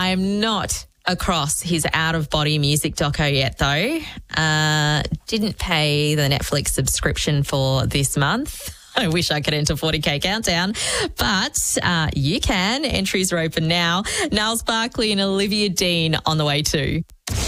I am not across his out-of-body music doco yet, though. Didn't pay the Netflix subscription for this month. I wish I could enter 40K Countdown, but you can. Entries are open now. Niles Barkley and Olivia Dean on the way too.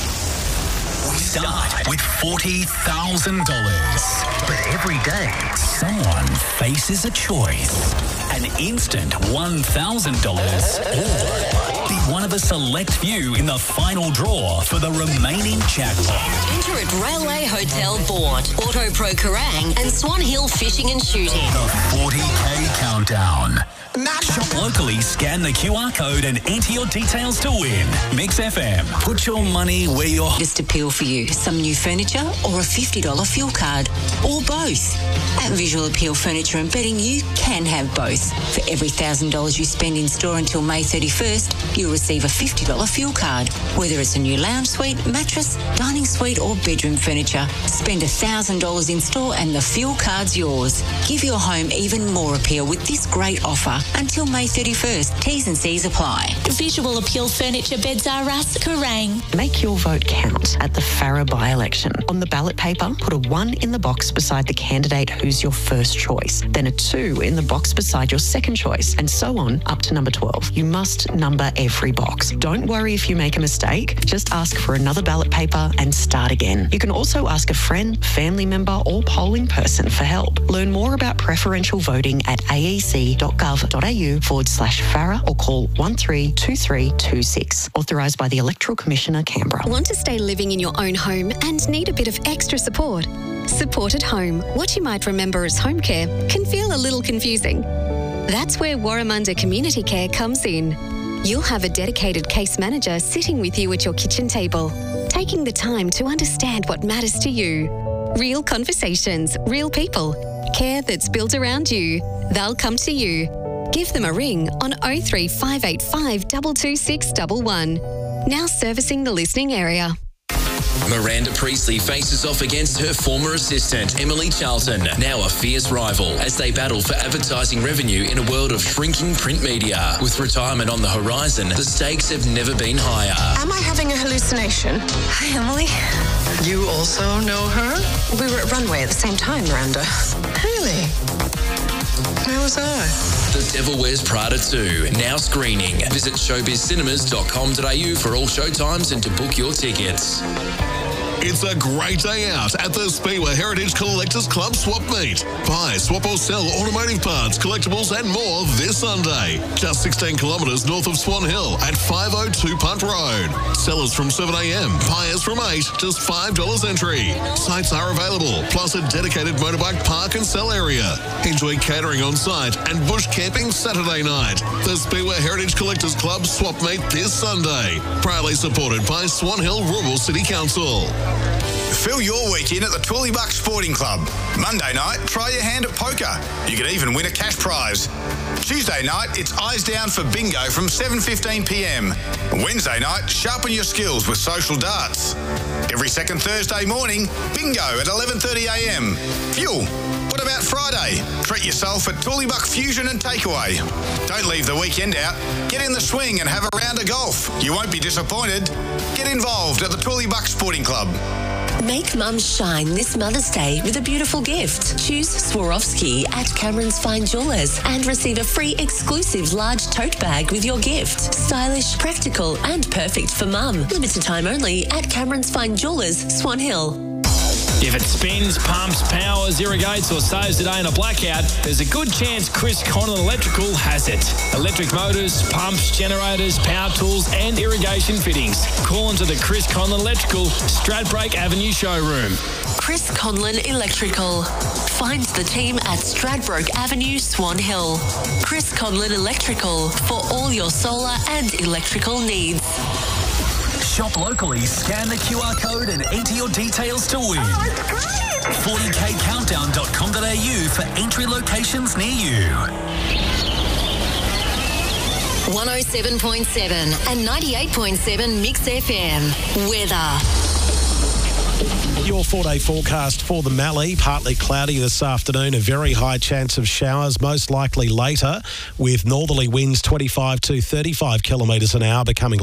We start with $40,000. But every day, someone faces a choice. An instant $1,000 or be one of a select few in the final draw for the remaining jackpot. Enter at Railway Hotel Board, Auto Pro Kerrang and Swan Hill Fishing and Shooting. The 40K Countdown. Shop locally, scan the QR code and enter your details to win. Mix FM. Put your money where your... Just appeal for you, some new furniture or a $50 fuel card, or both. At Visual Appeal Furniture and Bedding, you can have both. For every $1,000 you spend in store until May 31st, you'll receive a $50 fuel card. Whether it's a new lounge suite, mattress, dining suite or bedroom furniture, spend $1,000 in store and the fuel card's yours. Give your home even more appeal with this great offer until May 31st. T's and C's apply. Visual Appeal Furniture Beds R Us, Kerrang. Make your vote count at the Farah by-election. On the ballot paper, put a 1 in the box beside the candidate who's your first choice, then a 2 in the box beside your second choice, and so on up to number 12. You must number every box. Don't worry if you make a mistake. Just ask for another ballot paper and start again. You can also ask a friend, family member or polling person for help. Learn more about preferential voting at aec.gov.au/Farah or call 132326. Authorised by the Electoral Commissioner, Canberra. Want to stay living in your own home and need a bit of extra support? Support at Home, what you might remember as home care, can feel a little confusing. That's where Warramunda Community Care comes in. You'll have a dedicated case manager sitting with you at your kitchen table, taking the time to understand what matters to you. Real conversations, real people. Care that's built around you. They'll come to you. Give them a ring on 03 585 22611. Now servicing the listening area. Miranda Priestley faces off against her former assistant, Emily Charlton, now a fierce rival, as they battle for advertising revenue in a world of shrinking print media. With retirement on the horizon, the stakes have never been higher. Am I having a hallucination? Hi, Emily. You also know her? We were at Runway at the same time, Miranda. Really? Where was I? The Devil Wears Prada 2, now screening. Visit showbizcinemas.com.au for all showtimes and to book your tickets. It's a great day out at the Speedway Heritage Collectors Club Swap Meet. Buy, swap or sell automotive parts, collectibles and more this Sunday. Just 16 kilometres north of Swan Hill at 502 Punt Road. Sellers from 7 a.m, buyers from 8, just $5 entry. Sites are available, plus a dedicated motorbike park and sell area. Enjoy catering on site and bush camping Saturday night. The Speedway Heritage Collectors Club Swap Meet this Sunday. Proudly supported by Swan Hill Rural City Council. Fill your weekend at the Twillybuck Sporting Club. Monday night, try your hand at poker. You could even win a cash prize. Tuesday night, it's eyes down for bingo from 7:15 p.m. Wednesday night, sharpen your skills with social darts. Every second Thursday morning, bingo at 11:30 a.m. Fuel. What about Friday? Treat yourself at Twillybuck Fusion and Takeaway. Don't leave the weekend out. Get in the swing and have a round of golf. You won't be disappointed. Get involved at the Twillybuck Sporting Club. Make Mum shine this Mother's Day with a beautiful gift. Choose Swarovski at Cameron's Fine Jewellers and receive a free exclusive large tote bag with your gift. Stylish, practical and perfect for Mum. Limited time only at Cameron's Fine Jewellers, Swan Hill. If it spins, pumps, powers, irrigates or saves today in a blackout, there's a good chance Chris Conlon Electrical has it. Electric motors, pumps, generators, power tools and irrigation fittings. Call into the Chris Conlon Electrical Stradbroke Avenue showroom. Chris Conlon Electrical. Find the team at Stradbroke Avenue, Swan Hill. Chris Conlon Electrical for all your solar and electrical needs. Shop locally, scan the QR code and enter your details to win. 40kcountdown.com.au for entry locations near you. 107.7 and 98.7 Mix FM. Weather. Your 4-day forecast for the Mallee, partly cloudy this afternoon, a very high chance of showers, most likely later, with northerly winds 25 to 35 kilometres an hour becoming